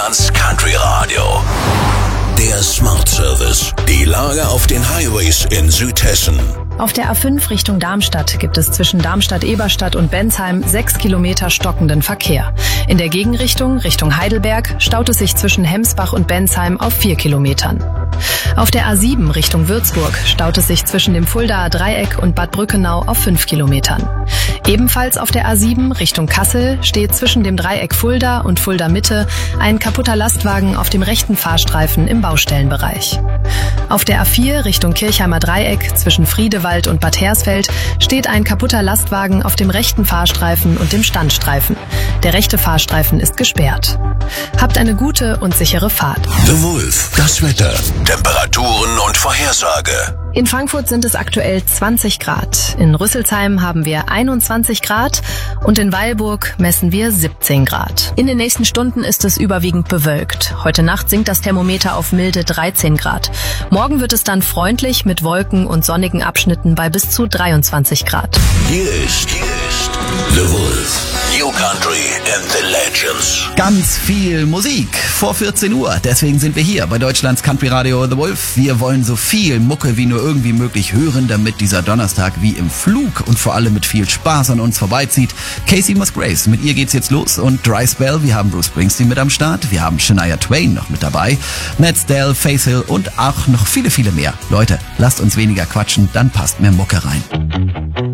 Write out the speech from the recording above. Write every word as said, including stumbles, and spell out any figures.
Deutschlands Country Radio. Der Smart Service. Die Lage auf den Highways in Südhessen. Auf der A fünf Richtung Darmstadt gibt es zwischen Darmstadt-Eberstadt und Bensheim sechs Kilometer stockenden Verkehr. In der Gegenrichtung, Richtung Heidelberg, staut es sich zwischen Hemsbach und Bensheim auf vier Kilometern. Auf der A sieben Richtung Würzburg staut es sich zwischen dem Fuldaer Dreieck und Bad Brückenau auf fünf Kilometern. Ebenfalls auf der A sieben Richtung Kassel steht zwischen dem Dreieck Fulda und Fulda Mitte ein kaputter Lastwagen auf dem rechten Fahrstreifen im Baustellenbereich. Auf der A vier Richtung Kirchheimer Dreieck zwischen Friedewald und Bad Hersfeld steht ein kaputter Lastwagen auf dem rechten Fahrstreifen und dem Standstreifen. Der rechte Fahrstreifen ist gesperrt. Habt eine gute und sichere Fahrt. The Wolf, das Wetter, Temperaturen und Vorhersage. In Frankfurt sind es aktuell zwanzig Grad. In Rüsselsheim haben wir einundzwanzig Grad und in Weilburg messen wir siebzehn Grad. In den nächsten Stunden ist es überwiegend bewölkt. Heute Nacht sinkt das Thermometer auf milde dreizehn Grad. Morgen wird es dann freundlich mit Wolken und sonnigen Abschnitten bei bis zu dreiundzwanzig Grad. Hier ist, hier ist The Wolf. New Country and the Legends. Ganz viel Musik vor vierzehn Uhr. Deswegen sind wir hier bei Deutschlands Country Radio The Wolf. Wir wollen so viel Mucke wie nur irgendwie möglich hören, damit dieser Donnerstag wie im Flug und vor allem mit viel Spaß an uns vorbeizieht. Casey Musgraves, mit ihr geht's jetzt los und Dry Spell. Wir haben Bruce Springsteen mit am Start. Wir haben Shania Twain noch mit dabei. Matt Stell, Faith Hill und auch noch viele, viele mehr. Leute, lasst uns weniger quatschen, dann passt mehr Mucke rein.